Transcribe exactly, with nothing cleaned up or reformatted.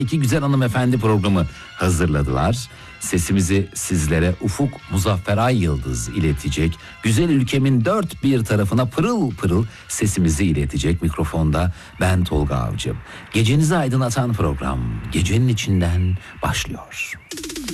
İki güzel hanımefendi programı hazırladılar. Sesimizi sizlere Ufuk Muzaffer Ay Yıldız iletecek. Güzel ülkemin dört bir tarafına pırıl pırıl sesimizi iletecek. Mikrofonda ben Tolga Avcı. Gecenizi aydınlatan program Gecenin içinden başlıyor.